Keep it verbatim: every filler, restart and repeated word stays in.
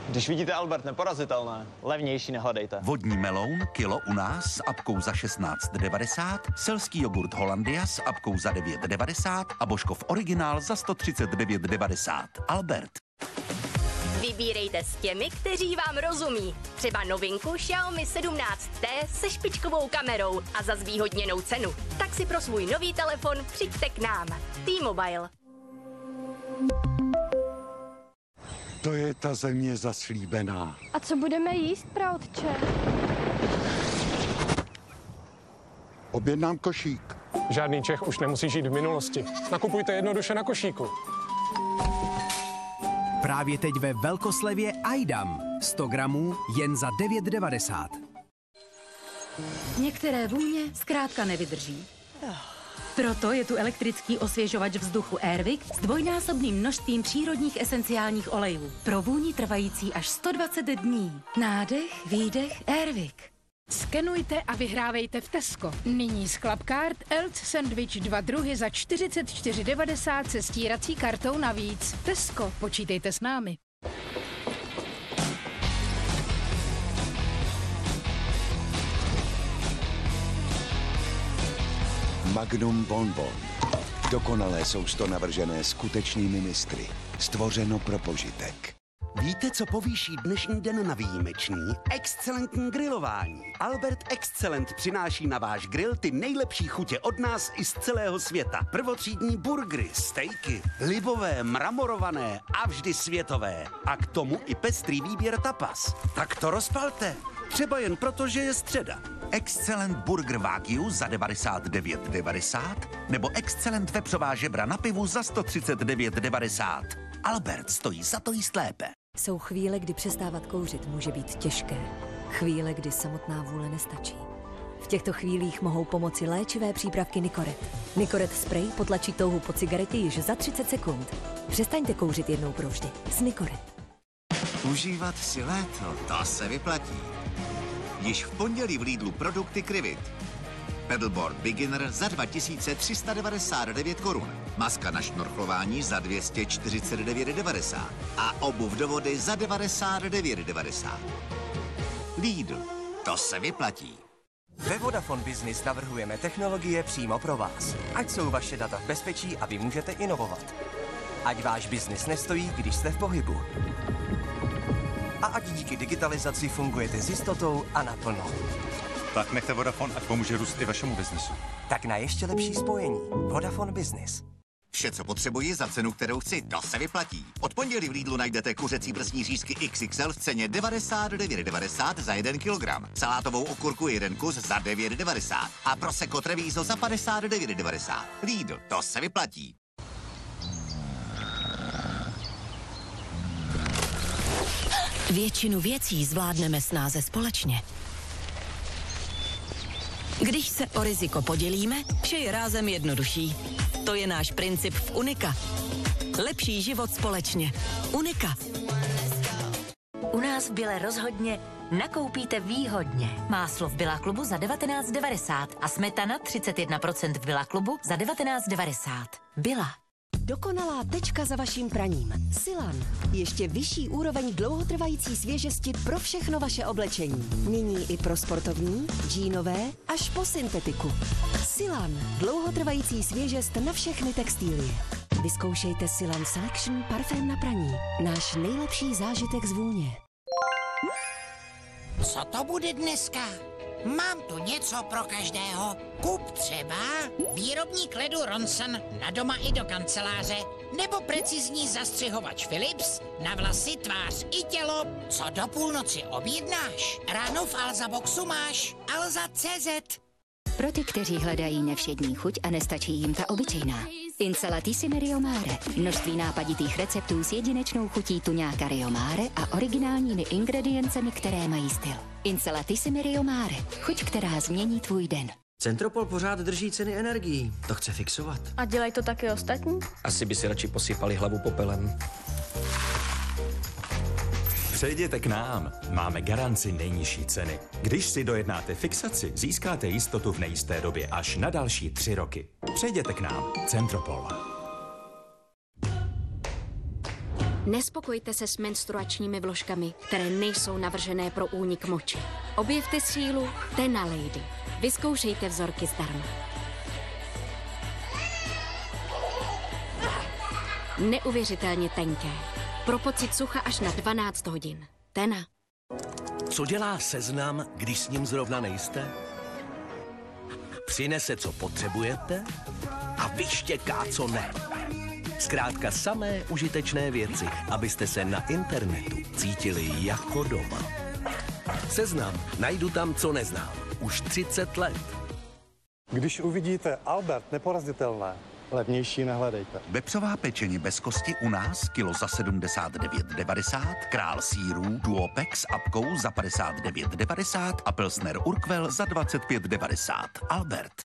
Když vidíte Albert neporazitelné, levnější nehledejte. Vodní meloun, kilo u nás s apkou za šestnáct devadesát, selský jogurt Hollandia s apkou za devět devadesát a Božkov originál za sto třicet devět devadesát. Albert. Vybírejte s těmi, kteří vám rozumí. Třeba novinku Xiaomi sedmnáct T se špičkovou kamerou a za zvýhodněnou cenu. Tak si pro svůj nový telefon přijďte k nám. T-Mobile. To je ta země zaslíbená. A co budeme jíst, praotče? Objednám košík. Žádný Čech už nemusí žít v minulosti. Nakupujte jednoduše na košíku. Právě teď ve velkoslevě Aidam. sto gramů jen za devět devadesát. Některé vůně zkrátka nevydrží. Proto je tu elektrický osvěžovač vzduchu Airwick s dvojnásobným množstvím přírodních esenciálních olejů. Pro vůni trvající až sto dvacet dní. Nádech, výdech, Airwick. Skenujte a vyhrávejte v Tesco. Nyní z Clubcard Elc Sandwich dva druhy za čtyřicet čtyři devadesát se stírací kartou navíc. Tesco, počítejte s námi. Magnum Bonbon. Dokonalé sousto navržené skutečnými mistry. Stvořeno pro požitek. Víte, co povýší dnešní den na výjimečný? Excelentní grilování. Albert Excellent přináší na váš grill ty nejlepší chutě od nás i z celého světa. Prvotřídní burgery, stejky, libové, mramorované a vždy světové. A k tomu i pestrý výběr tapas. Tak to rozpalte. Třeba jen proto, že je středa. Excellent Burger Wagyu za devadesát devět devadesát nebo Excellent vepřová žebra na pivu za sto třicet devět devadesát. Albert stojí za to jíst lépe. Jsou chvíle, kdy přestávat kouřit může být těžké. Chvíle, kdy samotná vůle nestačí. V těchto chvílích mohou pomoci léčivé přípravky Nicoret. Nicoret spray potlačí touhu po cigaretě již za třicet sekund. Přestaňte kouřit jednou provždy s Nicoret. Užívat si léto, to se vyplatí. Již v pondělí v Lidlu produkty Krivit. Pedalboard Beginner za dva tisíce tři sta devadesát devět korun. Maska na šnorchlování za dvě stě čtyřicet devět devadesát. A obuv do vody za devadesát devět devadesát. Lidl, to se vyplatí. Ve Vodafone Business navrhujeme technologie přímo pro vás. Ať jsou vaše data v bezpečí a vy můžete inovovat. Ať váš biznis nestojí, když jste v pohybu. A ať díky digitalizaci fungujete s jistotou a naplno. Tak nechte Vodafone, ať pomůže růst i vašemu biznesu. Tak na ještě lepší spojení. Vodafone Business. Vše, co potřebuji za cenu, kterou chci, to se vyplatí. Od pondělí v Lidlu najdete kuřecí prsní řízky X X L v ceně devadesát devět devadesát za jeden kilogram. Salátovou okurku jeden kus za devět devadesát. A Prosecco Treviso za padesát devět devadesát. Lidl, to se vyplatí. Většinu věcí zvládneme snáze společně. Když se o riziko podělíme, vše je rázem jednodušší. To je náš princip v Unika. Lepší život společně. Unika. U nás v Bile rozhodně nakoupíte výhodně. Máslo v Billa Klubu za devatenáct devadesát a smetana třicet jedna procent v Billa Klubu za devatenáct devadesát. Billa. Dokonalá tečka za vaším praním. Silan. Ještě vyšší úroveň dlouhotrvající svěžesti pro všechno vaše oblečení. Nyní i pro sportovní, džínové až po syntetiku. Silan. Dlouhotrvající svěžest na všechny textilie. Vyzkoušejte Silan Selection parfém na praní. Náš nejlepší zážitek z vůně. Co to bude dneska? Mám tu něco pro každého. Kup třeba výrobník ledu Ronson na doma i do kanceláře, nebo precizní zastřihovač Philips na vlasy, tvář i tělo. Co do půlnoci objednáš? Ráno v Alza Boxu máš Alza tečka cé zet. Pro ty, kteří hledají nevšední chuť a nestačí jim ta obyčejná. Insalatissime Rio Mare. Množství nápaditých receptů s jedinečnou chutí tuňáka Rio Mare a originálními ingrediencemi, které mají styl. Insalatissime Rio Mare. Chuť, která změní tvůj den. Centropol pořád drží ceny energií. To chce fixovat. A dělají to taky ostatní? Asi by si radši posypali hlavu popelem. Přejděte k nám. Máme garanci nejnižší ceny. Když si dojednáte fixaci, získáte jistotu v nejisté době až na další tři roky. Přejděte k nám. Centropol. Nespokojte se s menstruačními vložkami, které nejsou navržené pro únik moči. Objevte sílu Tena Lady. Vyzkoušejte vzorky zdarma. Neuvěřitelně tenké. Pro pocit sucha až na dvanáct hodin. Tena. Co dělá Seznam, když s ním zrovna nejste? Přinese, co potřebujete a vyštěká, co ne. Zkrátka samé užitečné věci, abyste se na internetu cítili jako doma. Seznam. Najdu tam, co neznám. Už třicet let. Když uvidíte Albert neporazitelné, levnější nehledejte. Vepřová pečení bez kosti u nás kilo za sedmdesát devět devadesát, král sýrů Duopex s apkou za padesát devět devadesát a Pilsner Urquell za dvacet pět devadesát. Albert.